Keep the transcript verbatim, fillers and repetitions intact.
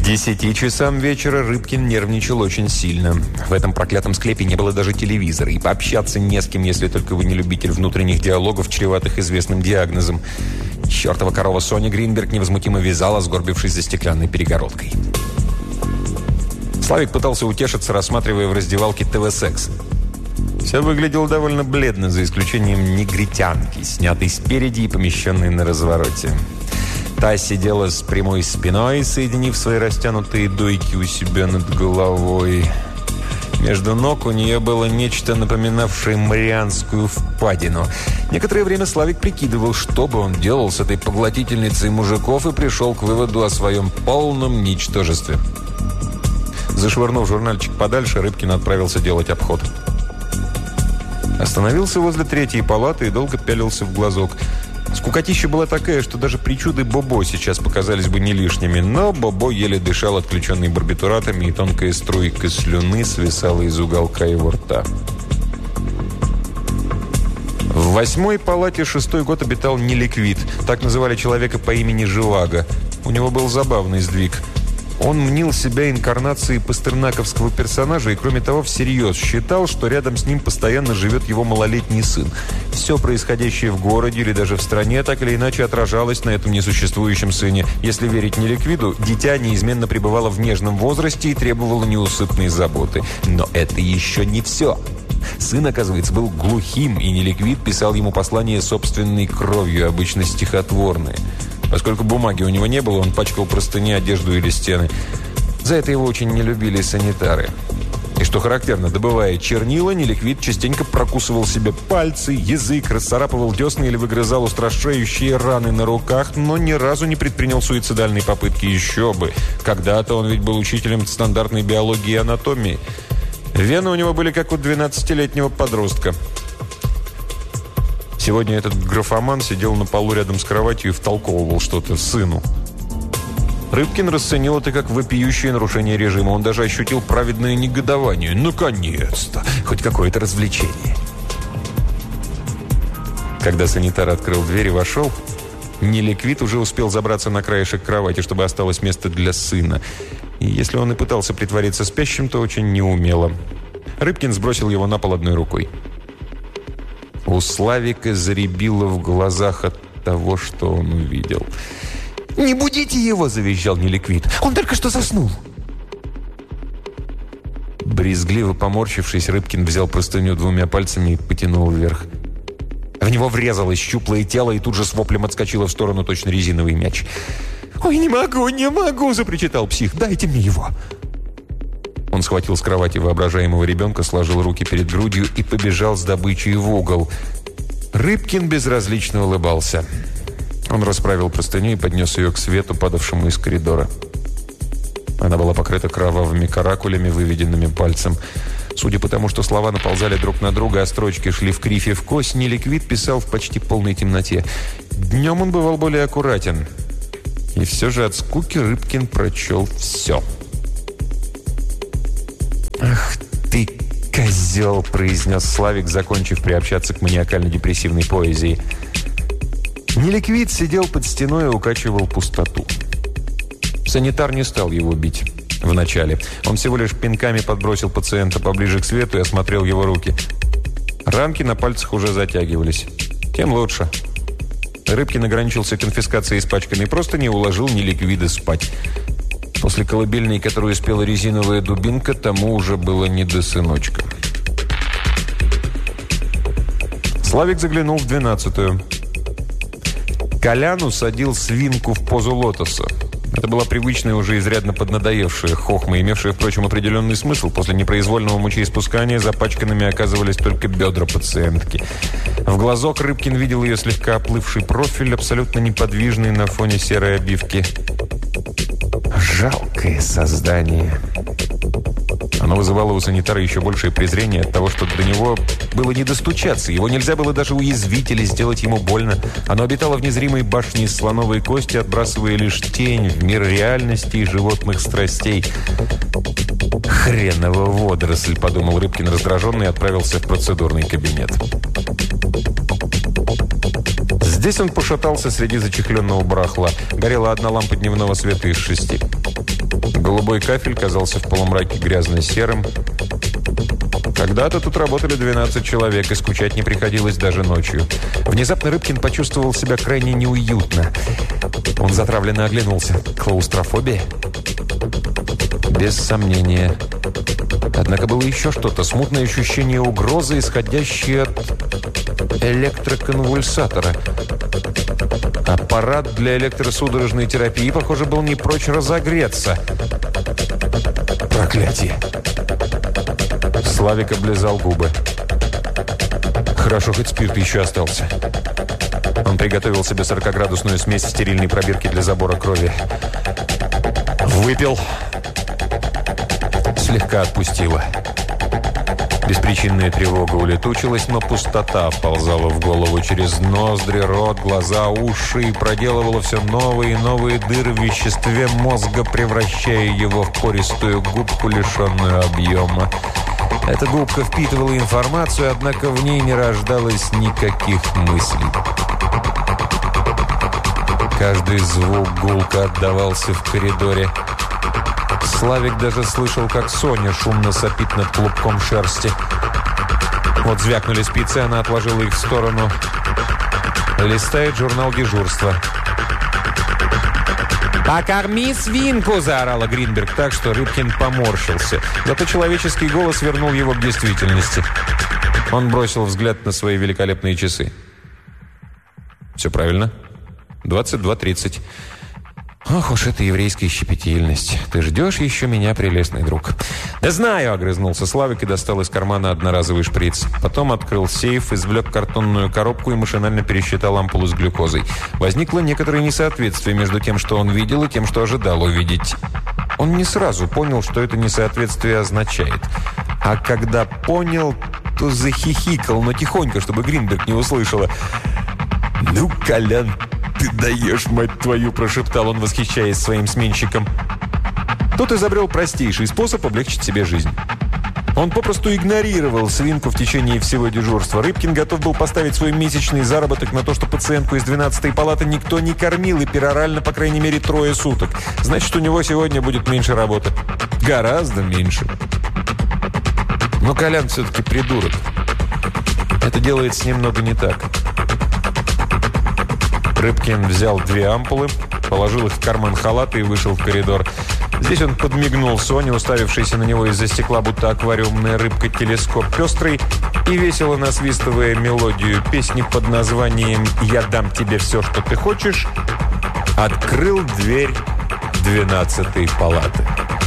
десяти часам вечера Рыбкин нервничал очень сильно. В этом проклятом склепе не было даже телевизора, и пообщаться не с кем, если только вы не любитель внутренних диалогов, чреватых известным диагнозом. Чертова корова Соня Гринберг невозмутимо вязала, сгорбившись за стеклянной перегородкой. Славик пытался утешиться, рассматривая в раздевалке ТВ-секс. Все выглядело довольно бледно, за исключением негритянки, снятой спереди и помещенной на развороте. Та сидела с прямой спиной, соединив свои растянутые дойки у себя над головой. Между ног у нее было нечто, напоминавшее Марианскую впадину. Некоторое время Славик прикидывал, что бы он делал с этой поглотительницей мужиков, и пришел к выводу о своем полном ничтожестве. Зашвырнув журнальчик подальше, Рыбкин отправился делать обход. Остановился возле третьей палаты и долго пялился в глазок. Скукотища была такая, что даже причуды Бобо сейчас показались бы не лишними, но Бобо еле дышал, отключенный барбитуратами, и тонкая струйка слюны свисала из уголка его рта. В восьмой палате шестой год обитал Неликвид. Так называли человека по имени Живаго. У него был забавный сдвиг. Он мнил себя инкарнацией пастернаковского персонажа и, кроме того, всерьез считал, что рядом с ним постоянно живет его малолетний сын. Все происходящее в городе или даже в стране так или иначе отражалось на этом несуществующем сыне. Если верить Неликвиду, дитя неизменно пребывало в нежном возрасте и требовало неусыпной заботы. Но это еще не все. Сын, оказывается, был глухим, и Неликвид писал ему послания собственной кровью, обычно стихотворные. Поскольку бумаги у него не было, он пачкал простыни, одежду или стены. За это его очень не любили санитары. И что характерно, добывая чернила, Неликвид частенько прокусывал себе пальцы, язык, расцарапывал десны или выгрызал устрашающие раны на руках, но ни разу не предпринял суицидальной попытки. Еще бы! Когда-то он ведь был учителем стандартной биологии и анатомии. Вены у него были как у двенадцатилетнего подростка. Сегодня этот графоман сидел на полу рядом с кроватью и втолковывал что-то сыну. Рыбкин расценил это как вопиющее нарушение режима. Он даже ощутил праведное негодование. Наконец-то! Хоть какое-то развлечение. Когда санитар открыл дверь и вошел, Неликвид уже успел забраться на краешек кровати, чтобы осталось место для сына. И если он и пытался притвориться спящим, то очень неумело. Рыбкин сбросил его на пол одной рукой. У Славика заребило в глазах от того, что он увидел. «Не будите его!» – завизжал Неликвид. «Он только что заснул!» Брезгливо поморщившись, Рыбкин взял простыню двумя пальцами и потянул вверх. В него врезалось щуплое тело, и тут же с воплем отскочило в сторону точно резиновый мяч. «Ой, не могу, не могу!» – запричитал псих. «Дайте мне его!» Он схватил с кровати воображаемого ребенка, сложил руки перед грудью и побежал с добычей в угол. Рыбкин безразлично улыбался. Он расправил простыню и поднес ее к свету, падавшему из коридора. Она была покрыта кровавыми каракулями, выведенными пальцем. Судя по тому, что слова наползали друг на друга, а строчки шли в кривь и в кость, Неликвид писал в почти полной темноте. Днем он бывал более аккуратен. И все же от скуки Рыбкин прочел все. «Ах ты, козел!» – произнес Славик, закончив приобщаться к маниакально-депрессивной поэзии. Неликвид сидел под стеной и укачивал пустоту. Санитар не стал его бить вначале. Он всего лишь пинками подбросил пациента поближе к свету и осмотрел его руки. Ранки на пальцах уже затягивались. Тем лучше. Рыбкин ограничился конфискацией испачканной простыни и уложил Неликвида спать. После колыбельной, которую спела резиновая дубинка, тому уже было не до сыночка. Славик заглянул в двенадцатую. Колян усадил свинку в позу лотоса. Это была привычная, уже изрядно поднадоевшая хохма, имевшая, впрочем, определенный смысл. После непроизвольного мочеиспускания запачканными оказывались только бедра пациентки. В глазок Рыбкин видел ее слегка оплывший профиль, абсолютно неподвижный на фоне серой обивки. Жалкое создание. Оно вызывало у санитара еще большее презрение от того, что до него было не достучаться. Его нельзя было даже уязвить или сделать ему больно. Оно обитало в незримой башне из слоновой кости, отбрасывая лишь тень в мир реальности и животных страстей. «Хренова водоросль», — подумал Рыбкин раздраженно и отправился в процедурный кабинет. Здесь он пошатался среди зачехленного барахла. Горела одна лампа дневного света из шести. Голубой кафель казался в полумраке грязно-серым. Когда-то тут работали двенадцать человек, и скучать не приходилось даже ночью. Внезапно Рыбкин почувствовал себя крайне неуютно. Он затравленно оглянулся. Клаустрофобия? Без сомнения. Однако было еще что-то. Смутное ощущение угрозы, исходящее от электроконвульсатора. Аппарат для электросудорожной терапии, похоже, был не прочь разогреться. Проклятие! Славик облизал губы. Хорошо, хоть спирт еще остался. Он приготовил себе сорокаградусную смесь стерильной пробирки для забора крови. Выпил. Слегка отпустила. Беспричинная тревога улетучилась, но пустота вползала в голову через ноздри, рот, глаза, уши и проделывала все новые и новые дыры в веществе мозга, превращая его в пористую губку, лишенную объема. Эта губка впитывала информацию, однако в ней не рождалось никаких мыслей. Каждый звук гулко отдавался в коридоре. Славик даже слышал, как Соня шумно сопит над клубком шерсти. Вот звякнули спицы, она отложила их в сторону. Листает журнал дежурства. «Покорми свинку!» – заорала Гринберг так, что Рыбкин поморщился. Зато человеческий голос вернул его к действительности. Он бросил взгляд на свои великолепные часы. «Все правильно. двадцать два тридцать. Ох уж эта еврейская щепетильность. Ты ждешь еще меня, прелестный друг?» «Да знаю!» – огрызнулся Славик и достал из кармана одноразовый шприц. Потом открыл сейф, извлек картонную коробку и машинально пересчитал ампулу с глюкозой. Возникло некоторое несоответствие между тем, что он видел, и тем, что ожидал увидеть. Он не сразу понял, что это несоответствие означает. А когда понял, то захихикал, но тихонько, чтобы Гринберг не услышала. «Ну, Колян, ты даешь, мать твою!» – прошептал он, восхищаясь своим сменщиком. Тот изобрел простейший способ облегчить себе жизнь. Он попросту игнорировал свинку в течение всего дежурства. Рыбкин готов был поставить свой месячный заработок на то, что пациентку из двенадцатой палаты никто не кормил и перорально, по крайней мере, трое суток. Значит, у него сегодня будет меньше работы. Гораздо меньше. Но Колян все-таки придурок. Это делается немного не так. Рыбкин взял две ампулы, положил их в карман халата и вышел в коридор. Здесь он подмигнул Соне, уставившейся на него из-за стекла, будто аквариумная рыбка-телескоп пестрый, и весело насвистывая мелодию песни под названием «Я дам тебе все, что ты хочешь», открыл дверь двенадцатой палаты.